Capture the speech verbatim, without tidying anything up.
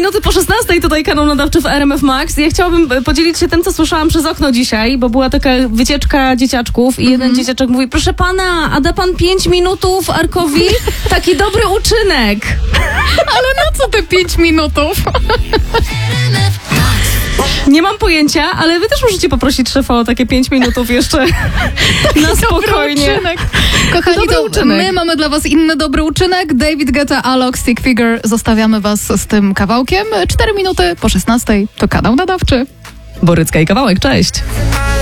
minuty po szesnastej, tutaj kanał nadawczy w R M F Max. Ja chciałabym podzielić się tym, co słyszałam przez okno dzisiaj, bo była taka wycieczka dzieciaczków i jeden mm-hmm. dzieciaczek mówi, proszę pana, a da pan pięć minutów Arkowi? Taki dobry uczynek. Ale na co te pięć minutów? Nie mam pojęcia, ale wy też możecie poprosić szefa o takie pięć minutów jeszcze na spokojnie. Kochani, dobry to uczynek. My mamy dla was inny dobry uczynek. David Guetta, Alok, Stick Figure. Zostawiamy was z tym kawałkiem. Cztery minuty po szesnastej to kanał nadawczy. Borycka i Kawałek, cześć.